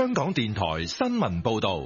香港電台新聞報道。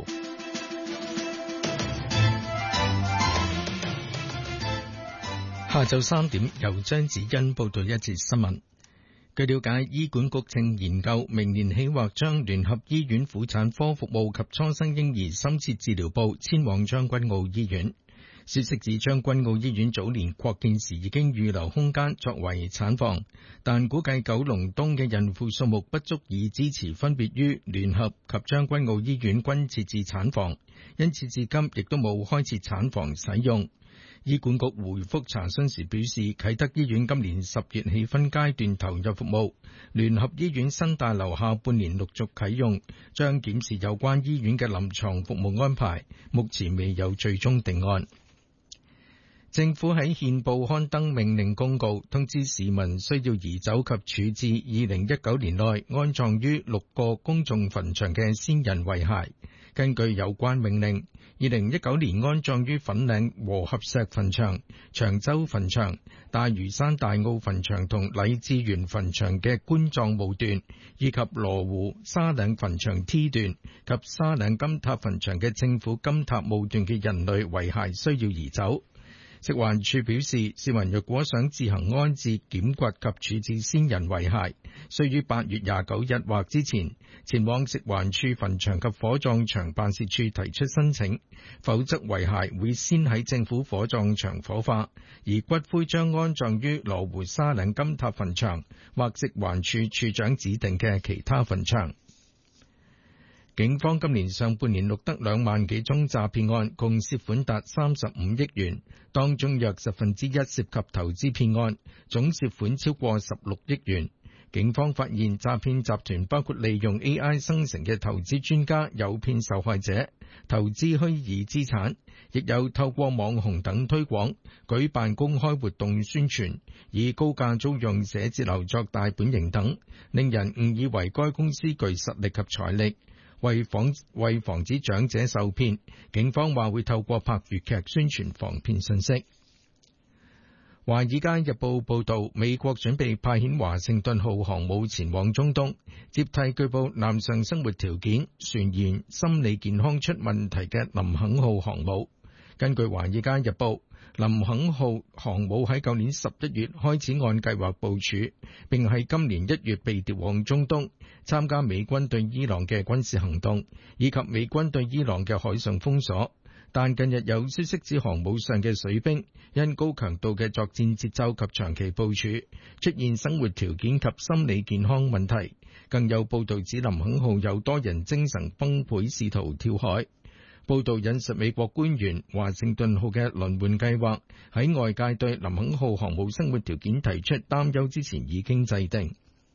下晝3點，由張子欣報道一節新聞。據了解，醫管局正研究明年起或將聯合醫院婦產科服務及初生嬰兒深切治療部遷往將軍澳醫院。消息指將軍澳醫院早年擴建時已經預留空間作為產房，但估計九龍東嘅孕婦數目不足以支持分別於聯合及將軍澳醫院均設置產房，因此至今亦都冇開設產房使用。醫管局回覆查詢時表示，啟德醫院今年10月起分階段投入服務，聯合醫院新大樓下半年陸續啟用，將檢視有關醫院嘅臨床服務安排，目前未有最終定案。政府喺憲報刊登命令公告，通知市民需要移走及處置2019年內安葬於6個公眾墳場嘅先人遺骸。根據有關命令，2019年安葬於粉嶺和合石墳場、長洲墳場、大嶼山大澳墳場同禮志園墳場嘅棺葬墓段，以及羅湖沙嶺墳場 T 段及沙嶺金塔墳場嘅政府金塔墓段嘅人類遺骸需要移走。食環署表示，市民若果想自行安置、檢掘及處置先人遺骸，需於8月29日或之前前往食環署墳場及火葬場辦事處提出申請，否則遺骸會先喺政府火葬場火化，而骨灰將安葬於羅湖沙嶺金塔墳場或食環署署長指定嘅其他墳場。警方今年上半年錄得2萬幾宗詐騙案，共涉款達35億元，當中約1%涉及投資騙案，總涉款超過16億元。警方發現詐騙集團包括利用 AI 生成嘅投資專家誘騙受害者投資虛擬資產，亦有透過網紅等推廣，舉辦公開活動宣傳，以高價租用寫字樓作大本營等，令人誤以為該公司具實力及財力。為防止長者受騙，警方話會透過拍粵劇宣傳防騙信息。華爾街日報報道，美國準備派遣華盛頓號航母前往中東，接替據報男上生活條件、船員心理健康出問題嘅林肯號航母。根據華爾街日報，林肯號航母喺舊年11月開始按計劃部署，並喺今年1月被調往中東，參加美軍對伊朗嘅軍事行動，以及美軍對伊朗嘅海上封鎖。但近日有消息指航母上嘅水兵因高強度嘅作戰節奏及長期部署，出現生活條件及心理健康問題。更有報道指林肯號有多人精神崩潰，試圖跳海。報道引述美國官員，華盛頓號嘅輪換計劃喺外界對林肯號航母生活條件提出擔憂之前已經制定。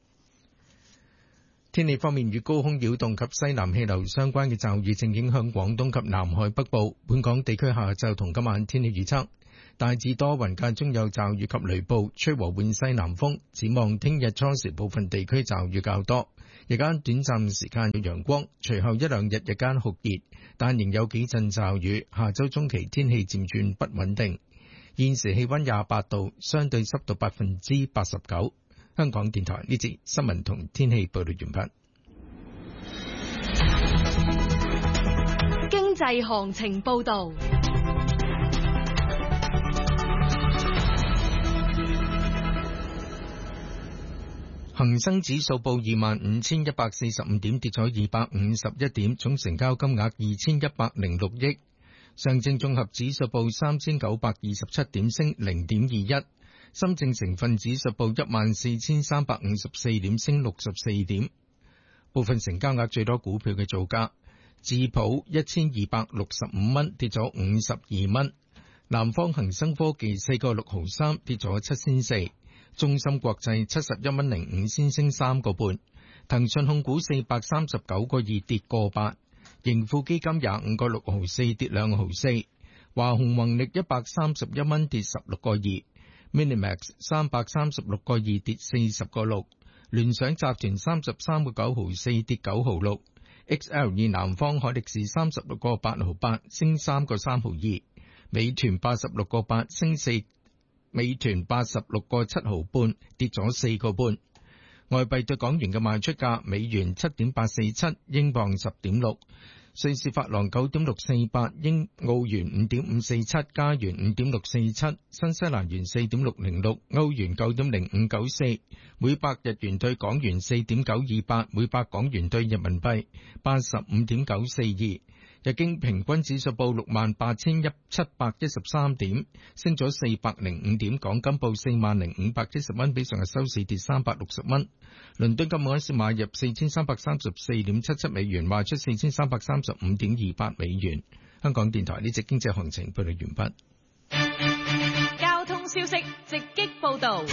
天氣方面，與高空擾動及西南氣流相關嘅驟雨正影響廣東及南海北部。本港地區下晝同今晚天氣預測，大致多雲間中有驟雨及雷暴，吹和緩西南風。展望聽日初時部分地區驟雨較多，日間短暫時間有陽光，隨後一兩日日間酷熱，但仍有幾陣驟雨。下周中期天氣漸轉不穩定。現時氣溫28度，相對濕度89%。香港電台呢節新聞同天氣報道完畢。 經濟行情報道。 恒生指數報25,145點，跌咗251點，總成交金額2106億。上證綜合指數報3,927點，升0.21。深證成分指數報14,354點，升64點。部分成交額最多股票嘅造價：智普1265蚊，跌咗52蚊；南方恒生科技4個6毫3，跌咗7仙4；中芯國際71蚊05仙，升3個半；騰訊控股439個2，跌個8；盈富基金25個6毫4，跌2毫4；華虹宏力131蚊，跌16個2。Minimax 336個2，跌40個6，聯想集團33個9毫4，跌9毫6。XL 南方海力士36個8毫8，升3個3毫2。美團86個8，升4。美團86個7毫半，跌咗4個半。 外幣對港元嘅賣出價：美元7.847，英鎊10.6，瑞士法郎9.648，澳元5.547，加元5.647，新西蘭元4.606，歐元9.0594，每百日元對港元4.928，每百港元對人民幣85.942。日經平均指數報68,713點，升咗405點。港金報40,510蚊，比上日收市跌360蚊。倫敦金每盎司買入4334.77美元，賣出4335.28美元。香港電台呢節經濟行情報道完畢。 交通消息直擊報道。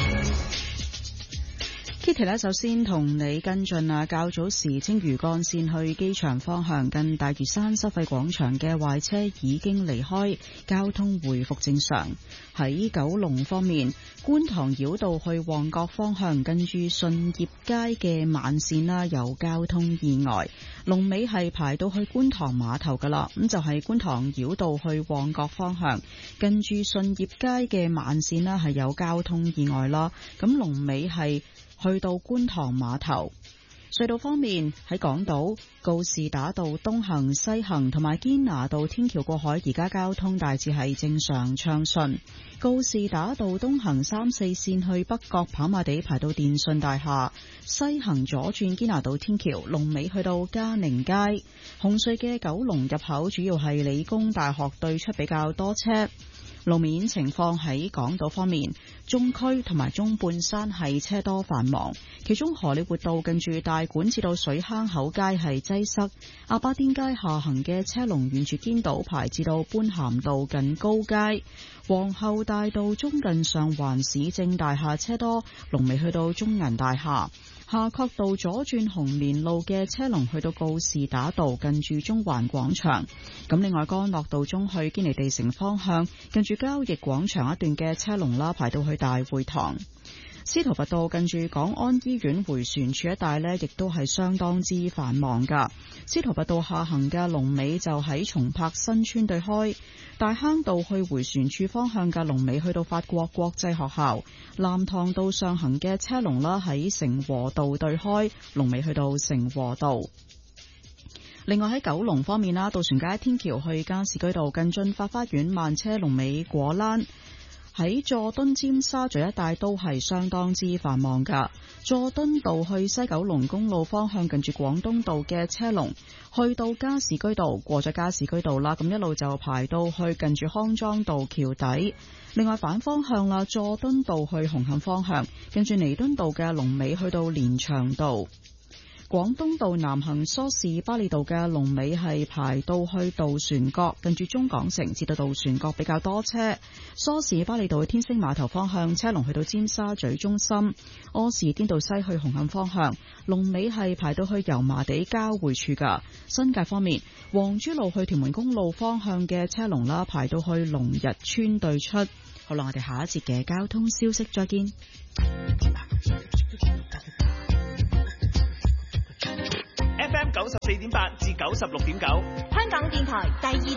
Kitty 呢，首先同你跟進啊，較早時青嶼幹線去機場方向近大嶼山收費廣場嘅壞車已經離開，交通回復正常。喺九龍方面，觀塘繞道去旺角方向近住順業街嘅慢線啦，有交通意外，龍尾係排到去觀塘碼頭噶啦。咁就係觀塘繞道去旺角方向近住順業街嘅慢線啦，係有交通意外啦。咁龍尾係去到觀塘碼頭。隧道方面，喺港島告士打道東行西行同埋堅拿道天橋過海，而家交通大致係正常暢順。告士打道東行3、4線去北角跑馬地排到電訊大廈，西行左轉堅拿道天橋，龍尾去到嘉寧街。紅隧嘅九龍入口主要係理工大學對出比較多車。路面情況喺港島方面，中區同埋中半山係車多繁忙，其中荷里活道近住大館至到水坑口街係擠塞，亞巴甸街下行嘅車龍沿住堅道排至到般咸道近高街，皇后大道中近上環市政大廈車多，龍尾去到中銀大廈。夏慤道左轉紅棉路嘅車龍去到告士打道近住中環廣場。咁另外干諾道中去堅尼地城方向近住交易廣場一段嘅車龍啦，排到去大會堂。司徒拔道近住港安醫院迴旋處一帶呢，亦都係相當之繁忙噶。司徒拔道下行嘅龍尾就喺松柏新村對開，大坑道去迴旋處方向嘅龍尾去到法國國際學校，南塘道上行嘅車龍啦喺成和道對開，龍尾去到成和道。另外喺九龍方面啦，渡船街天橋去加士居道近駿發花園慢車龍尾果欄。喺佐敦尖沙咀一帶都係相當之繁忙噶。佐敦道去西九龍公路方向近住廣東道嘅車龍去到加士居道，過咗加士居道啦，咁一路就排到去近住康莊道橋底。另外反方向啦，佐敦道去紅磡方向近住彌敦道嘅龍尾去到連翔道。廣東道南行梳士巴利道嘅龍尾係排到去渡船角，近住中港城至到渡船角比較多車。梳士巴利道去天星碼頭方向車龍去到尖沙咀中心。柯士甸道西去紅磡方向龍尾係排到去油麻地交匯處噶。新界方面，黃珠路去屯門公路方向嘅車龍啦，排到去龍日村對出。好啦，我哋下一節嘅交通消息再見。 FM 94.8至96.9， 香港電台第二